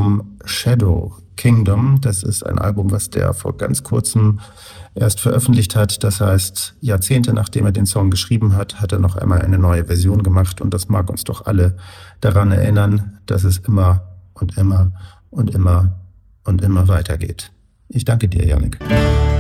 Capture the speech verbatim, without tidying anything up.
Album Shadow Kingdom. Das ist ein Album, was der vor ganz kurzem erst veröffentlicht hat. Das heißt, Jahrzehnte nachdem er den Song geschrieben hat, hat er noch einmal eine neue Version gemacht. Und das mag uns doch alle daran erinnern, dass es immer und immer und immer und immer weitergeht. Ich danke dir, Yannick.